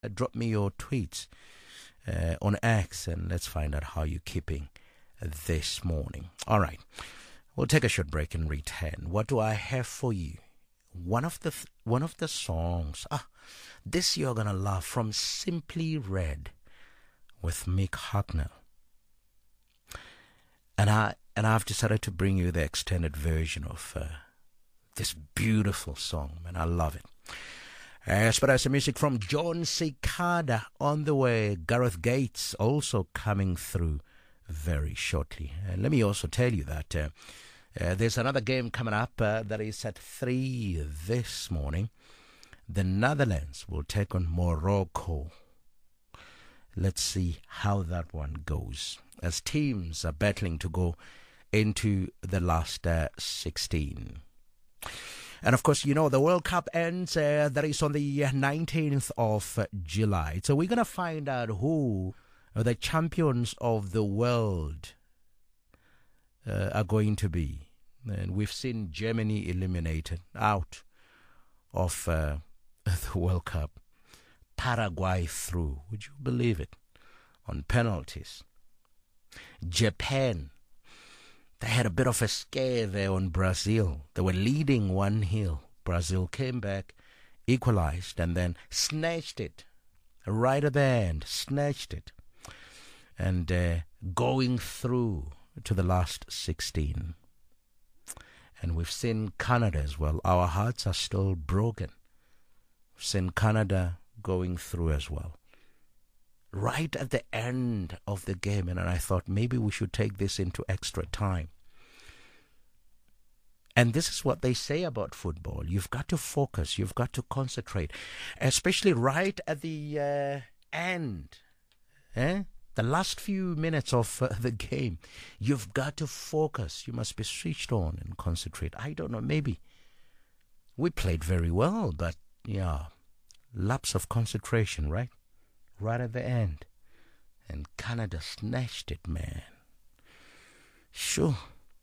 Drop me your tweets on X and let's find out how you're keeping this morning. All right. We'll take a short break and return. What do I have for you? One of the songs. This you're gonna love, from Simply Red with Mick Hucknall. And I've decided to bring you the extended version of this beautiful song, and I love it. As far as the music from John Cicada on the way, Gareth Gates also coming through very shortly. And let me also tell you that there's another game coming up that is at 3 this morning. The Netherlands will take on Morocco. Let's see how that one goes, as teams are battling to go into the last 16. And of course, you know, the World Cup ends, that is on the 19th of July. So we're going to find out who the champions of the world are going to be. And we've seen Germany eliminated out of the World Cup. Paraguay through, would you believe it, on penalties. Japan, they had a bit of a scare there on Brazil. They were leading 1-0. Brazil came back, equalized, and then snatched it right at the end, snatched it, and going through to the last 16. And we've seen Canada as well. Our hearts are still broken. We've seen Canada going through as well, right at the end of the game. And I thought maybe we should take this into extra time. And this is what they say about football. You've got to focus. You've got to concentrate, especially right at the end, the last few minutes of the game. You've got to focus. You must be switched on and concentrate. I don't know, maybe we played very well, but yeah, lapse of concentration, right? Right at the end. And Canada snatched it, man. Sure.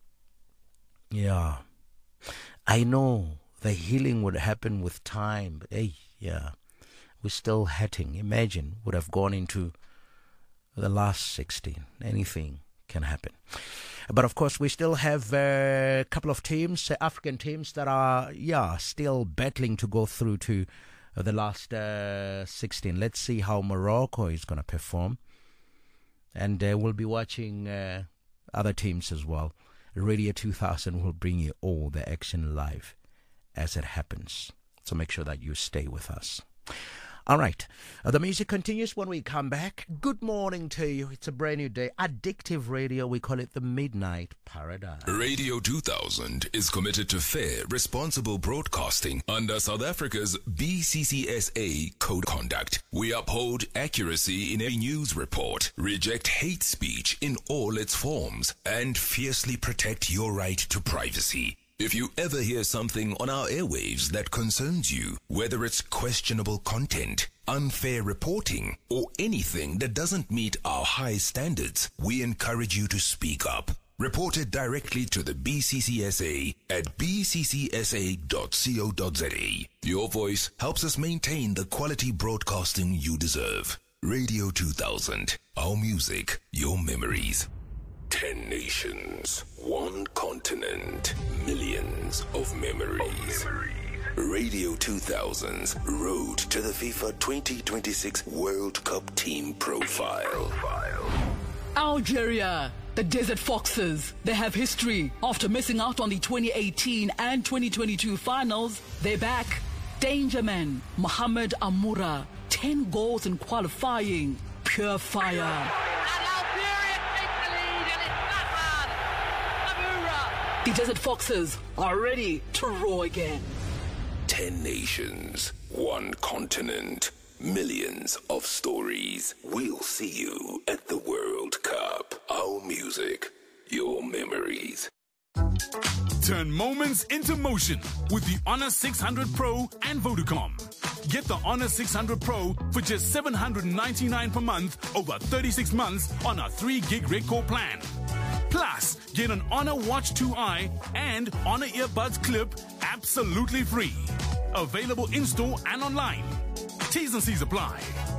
Yeah. I know the healing would happen with time, but hey, yeah, we're still hurting. Imagine, would have gone into the last 16. Anything can happen. But of course, we still have a couple of teams, African teams, that are, still battling to go through to the last 16. Let's see how Morocco is going to perform. And we'll be watching other teams as well. Radio 2000 will bring you all the action live as it happens. So make sure that you stay with us. All right. The music continues when we come back. Good morning to you. It's a brand new day. Addictive Radio. We call it the Midnight Paradise. Radio 2000 is committed to fair, responsible broadcasting under South Africa's BCCSA Code of Conduct. We uphold accuracy in every news report, reject hate speech in all its forms, and fiercely protect your right to privacy. If you ever hear something on our airwaves that concerns you, whether it's questionable content, unfair reporting, or anything that doesn't meet our high standards, we encourage you to speak up. Report it directly to the BCCSA at bccsa.co.za. Your voice helps us maintain the quality broadcasting you deserve. Radio 2000, our music, your memories. 10 nations, 1 continent, millions of memories. Radio 2000's Road to the FIFA 2026 World Cup Team Profile. Algeria, the Desert Foxes. They have history. After missing out on the 2018 and 2022 finals, they're back. Danger Man, Mohamed Amoura, 10 goals in qualifying. Pure fire. The Desert Foxes are ready to roar again. 10 nations, 1 continent, millions of stories. We'll see you at the World Cup. Our music, your memories. Turn moments into motion with the Honor 600 Pro and Vodacom. Get the Honor 600 Pro for just $799 per month over 36 months on a 3-gig Red Core plan. Plus, get an Honor Watch 2i and Honor Earbuds Clip absolutely free. Available in-store and online. T's and C's apply.